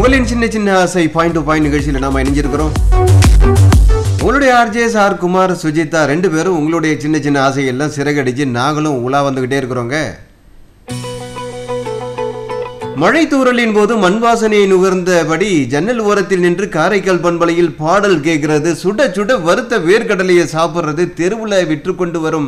உங்களின் சின்ன சின்ன ஆசை பாயிண்ட் டு பாயிண்ட் நிகழ்ச்சியில் நாம இணைஞ்சிருக்கிறோம். உங்களுடைய ஆர்ஜேஎஸ் ஆர் குமார் சுஜிதா ரெண்டு பேரும் உங்களுடைய சின்ன சின்ன ஆசையெல்லாம் சிறகடிச்சு நாங்களும் உலா வந்துகிட்டே இருக்கிறோங்க. மழை தூறலின் போது மண் வாசனையை நுகர்ந்தபடி ஜன்னல் ஓரத்தில் நின்று காரைக்கால் பண்பலையில் பாடல் கேட்கிறது, சுட சுட வறுத்த வேர்க்கடலையை சாப்பிட்றது, தெருவில் விற்று கொண்டு வரும்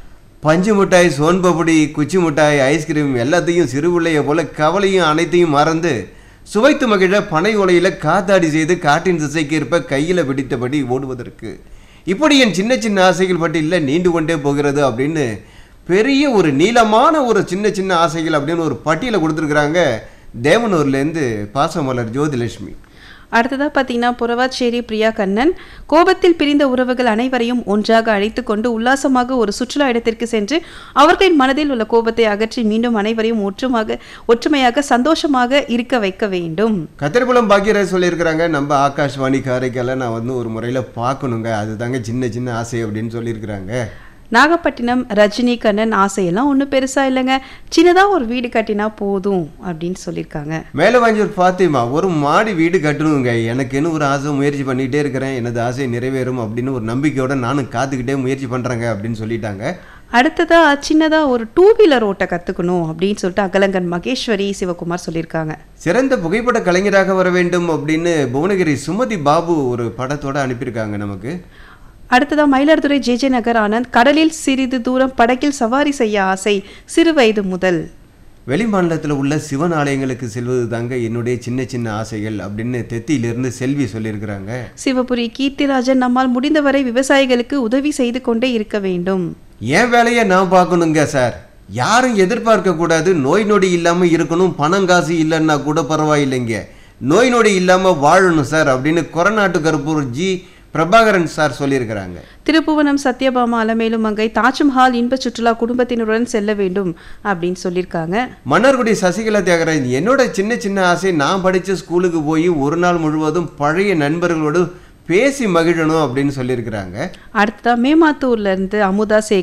பஞ்சு மிட்டாய், சோன்பபுடி, குச்சி மிட்டாய், ஐஸ்கிரீம் எல்லாத்தையும் சிறுபிள்ளைய போல கவலையும் அனைத்தையும் மறந்து சுவைத்து மகிழ பனை ஓலையில காத்தாடி செய்து காட்டின் திசைக்கு இருப்ப கையில் பிடித்தபடி ஓடுவதற்கு இப்படி என் சின்ன சின்ன ஆசைகள் பட்டியலில் நீண்டு கொண்டே போகிறது அப்படின்னு பெரிய ஒரு நீளமான ஒரு சின்ன சின்ன ஆசைகள் அப்படின்னு ஒரு பட்டியலை கொடுத்துருக்குறாங்க தேவனூர்லேருந்து பாசமலர் ஜோதிலட்சுமி. அடுத்ததாக பார்த்தீங்கன்னா புறவாச்சேரி பிரியா கண்ணன், கோபத்தில் பிரிந்த உறவுகள் அனைவரையும் ஒன்றாக அழைத்து கொண்டு உல்லாசமாக ஒரு சுற்றுலா இடத்திற்கு சென்று அவர்களின் மனதில் உள்ள கோபத்தை அகற்றி மீண்டும் அனைவரையும் ஒற்றுமையாக சந்தோஷமாக இருக்க வைக்க வேண்டும். கத்திரிப்புலம் பாக்கியராஜ் சொல்லியிருக்கிறாங்க, நம்ம ஆகாஷ்வாணி காரைக்கால நான் வந்து ஒரு முறையில் பார்க்கணுங்க, அதுதாங்க சின்ன சின்ன ஆசை அப்படின்னு சொல்லியிருக்கிறாங்க. நாகப்பட்டினம் ரஜினி கண்ணன், ஆசையெல்லாம் ஒன்றும் பெருசா இல்லைங்க, சின்னதாக ஒரு வீடு கட்டினா போதும் அப்படின்னு சொல்லியிருக்காங்க. மேலவாஞ்சூர் ஃபாத்திமா, ஒரு மாடி வீடு கட்டணுங்க, எனக்குன்னு ஒரு ஆசை, முயற்சி பண்ணிகிட்டே இருக்கிறேன், எனது ஆசை நிறைவேறும் அப்படின்னு ஒரு நம்பிக்கையோட நானும் காத்துக்கிட்டே முயற்சி பண்ணுறேங்க அப்படின்னு சொல்லிட்டாங்க. அடுத்ததா சின்னதாக ஒரு 2 வீலர் ஓட்ட கற்றுக்கணும் அப்படின்னு சொல்லிட்டு அகலங்கன் மகேஸ்வரி சிவகுமார் சொல்லியிருக்காங்க. சிறந்த புகைப்பட கலைஞராக வர வேண்டும் அப்படின்னு புவனகிரி சுமதி பாபு ஒரு படத்தோட அனுப்பியிருக்காங்க நமக்கு. அடுத்ததா மயிலாடுதுறை ஜே நகர் ஆனந்த், கடலில் சிறிது தூரம் படகில் சவாரி செய்ய ஆசை, சிறு வயது முதல். வெளி மாநிலத்தில் உள்ள சிவன் ஆலயங்களுக்கு செல்வது தாங்க என்னுடைய சின்ன சின்ன ஆசைகள் அப்படின்னு தெத்தியிலிருந்து செல்வி சொல்லியிருக்கிறாங்க. சிவபுரி கீர்த்திராஜன், நம்மால் முடிந்தவரை விவசாயிகளுக்கு உதவி செய்து கொண்டே இருக்க வேண்டும். என் வேலையை நான் பார்க்கணுங்க சார், யாரும் எதிர்பார்க்க கூடாது, நோய் நொடி இல்லாமல் இருக்கணும், பணம் காசு இல்லைன்னா கூட பரவாயில்லைங்க, நோய் நொடி இல்லாமல் வாழணும் சார் அப்படின்னு கொரநாட்டு கருப்பூர் ஜி பிரபாகரன் சார் சொல்லியிருக்கிறாங்க. திருப்புவனம் சத்யபாமா அலமேலும் மங்கை, தாஜ்மஹால் இன்ப சுற்றுலா குடும்பத்தினருடன் செல்ல வேண்டும் அப்படின்னு சொல்லியிருக்காங்க. மன்னர்குடி சசிகலா தியாகராஜ், என்னோட சின்ன சின்ன ஆசை நான் படித்த ஸ்கூலுக்கு போய் ஒரு நாள் முழுவதும் பழைய நண்பர்களோடு பேசி மகிழணும் அப்படின்னு சொல்லியிருக்கிறாங்க. அடுத்ததா மேமாத்தூர்ல இருந்து அமுதா